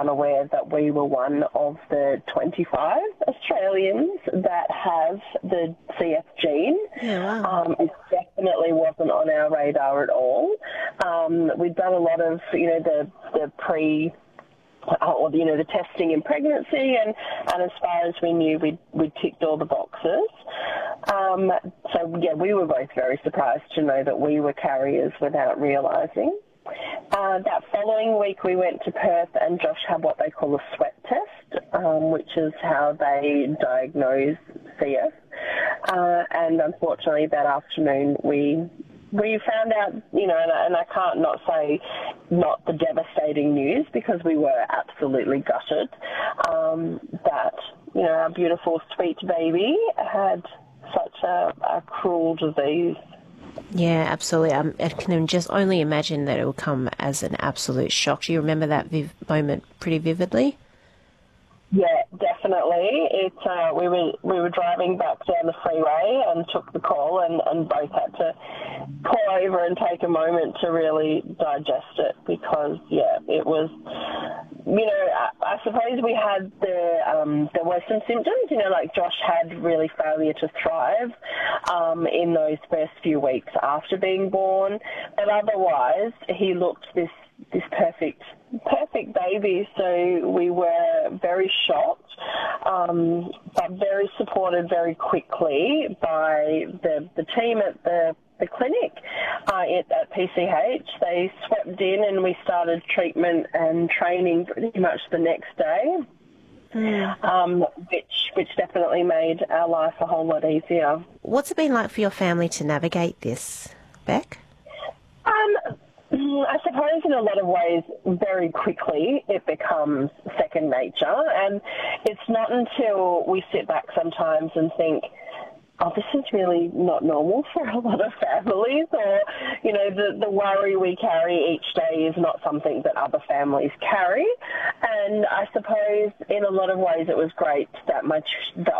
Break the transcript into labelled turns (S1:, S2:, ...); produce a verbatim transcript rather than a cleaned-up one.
S1: unaware that we were one of the twenty-five Australians that have the C F gene.
S2: Yeah, wow.
S1: Um, it definitely wasn't on our radar at all. Um, we've done a lot of, you know, the, the pre... or, you know, the testing in pregnancy, and, and as far as we knew, we'd, we'd ticked all the boxes. Um, so, yeah, we were both very surprised to know that we were carriers without realising. Uh, that following week, we went to Perth, and Josh had what they call a sweat test, um, which is how they diagnose C F. Uh, and unfortunately, that afternoon, we... We found out, you know, and I, and I can't not say not the devastating news, because we were absolutely gutted, um, that, you know, our beautiful sweet baby had such a, a cruel disease.
S2: Yeah, absolutely. Um, I can just only imagine that it will come as an absolute shock. Do you remember that viv- moment pretty vividly?
S1: Yeah, definitely. It uh, we were we were driving back down the freeway and took the call, and, and both had to pull over and take a moment to really digest it, because yeah, it was. You know, I, I suppose we had the um, there were some symptoms. You know, like Josh had really failure to thrive um, in those first few weeks after being born, but otherwise he looked this this perfect. perfect baby, so we were very shocked, um, but very supported very quickly by the, the team at the, the clinic uh, at, at P C H. They swept in and we started treatment and training pretty much the next day, mm. um, which, which definitely made our life a whole lot easier.
S2: What's it been like for your family to navigate this, Beck?
S1: Um, I suppose in a lot of ways, very quickly, it becomes second nature. And it's not until we sit back sometimes and think, oh, this is really not normal for a lot of families, or, you know, the, the worry we carry each day is not something that other families carry. And I suppose in a lot of ways it was great that my, that